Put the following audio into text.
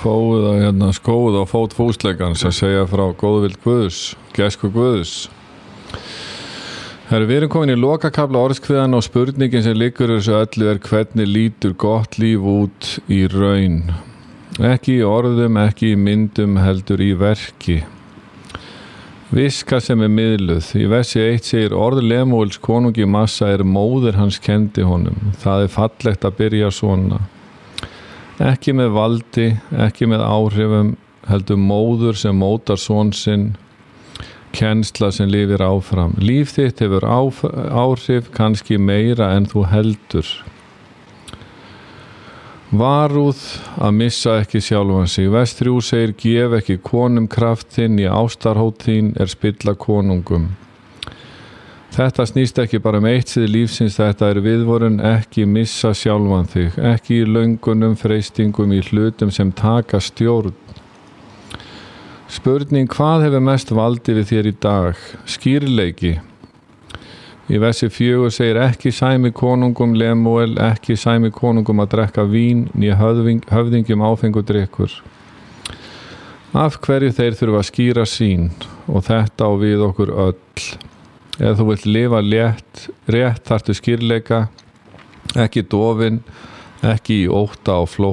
skóð á fót fúsleikans að segja frá góðvild Guðs, gæsku Guðs. Við erum komin í lokakafla orðskviðan og spurningin sem liggur þessu öllu hvernig lítur gott líf út í raun. Ekki í orðum, ekki í myndum, heldur í verki. Viska sem miðluð. Í versi 1 segir orð Lemuels konungi Massa móðir hans kendi honum. Það fallegt að byrja svona. Ekki með valdi, ekki með áhrifum, heldur móður sem mótar son sinn, kennsla sem lifir áfram. Líf þitt hefur áhrif kannski meira en þú heldur. Varúð að missa ekki sjálfan sig. Vers 3 segir gef ekki konum kraft þinn, í ástarhótt þín spilla konungum. Þetta snýst ekki bara eitt sið lífsins, þetta viðvorun ekki missa sjálfan þig, ekki í löngunum, freistingum, í hlutum sem taka stjórn. Spurning, hvað hefur mest valdi við þér í dag? Skýrleiki. Í versi 4 segir ekki sæmi konungum Lemuel, ekki sæmi konungum að drekka vín, né höfðingjum áfengur drykkur. Af hverju þeir þurfa að skýra sín, og þetta á við okkur öll. Ef þú vilt lifa rétt þarftu skýrleika, ekki dofin, ekki í ótta og flótta.